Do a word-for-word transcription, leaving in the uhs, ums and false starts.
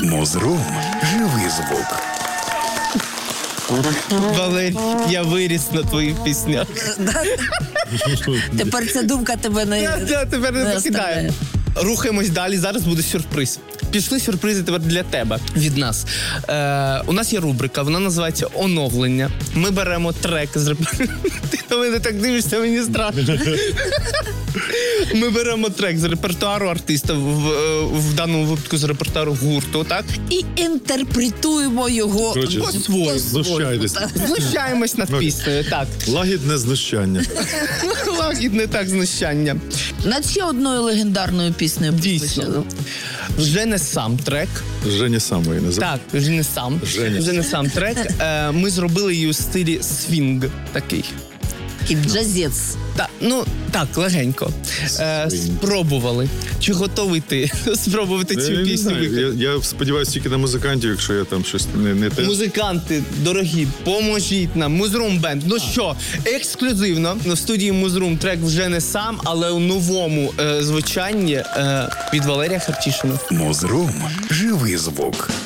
Мозрум. Живий звук. Валерій, я виріс на твоїх піснях. Тепер ця думка тебе не... Я, я тепер не не покидаю. Рухаємось далі, зараз буде сюрприз. Пішли сюрпризи тепер для тебе, від нас. Е, у нас є рубрика, вона називається «Оновлення». Ми беремо трек з реп- Ти на мене так дивишся, мені страшно. Ми беремо трек з репертуару артиста, в, в даному випадку з репертуару гурту, так? І інтерпретуємо його Коротше, по-своєму. знущайтесь. Знущаємось над піснею, так. Лагідне знущання. Лагідне так знущання. Над ще одною легендарною піснею. Дійсно. Вже не сам трек. Женя самої називає. Так, вже не сам. Женя. Вже не сам трек. Е, ми зробили її у стилі свінг такий. Такий джазець. Так, ну так, легенько. Е, спробували. Чи готовий ти спробувати Я, цю я не пісню знаю. виконати? Я, я сподіваюся тільки на музикантів, якщо я там щось не, не те. Музиканти, дорогі, поможіть нам. Музрум Бенд. Ну що, ексклюзивно в студії Музрум трек вже не сам, але у новому е, звучанні е, від Валерія Хартішина. Мозрум. Живий звук.